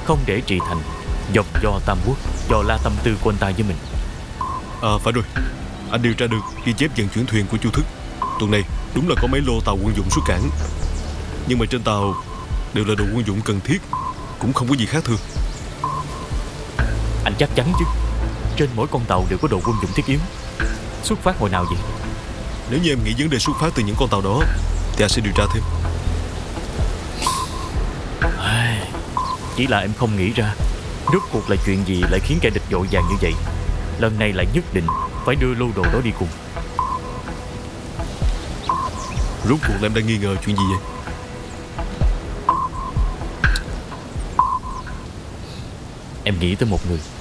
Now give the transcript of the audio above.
không để Trị Thành dọc do Tam Quốc, dò la tâm tư của anh ta với mình. Phải rồi. Anh điều tra được ghi chép vận chuyển thuyền của Chu Thức. Tuần này đúng là có mấy lô tàu quân dụng xuất cảng, nhưng mà trên tàu đều là đồ quân dụng cần thiết, cũng không có gì khác thường. Anh chắc chắn chứ? Trên mỗi con tàu đều có đồ quân dụng thiết yếu. Xuất phát hồi nào vậy? Nếu như em nghĩ vấn đề xuất phát từ những con tàu đó thì anh sẽ điều tra thêm. Chỉ là em không nghĩ ra rốt cuộc là chuyện gì lại khiến kẻ địch vội vàng như vậy. Lần này lại nhất định phải đưa lô đồ đó đi cùng. Rốt cuộc là em đang nghi ngờ chuyện gì vậy? Em nghĩ tới một người.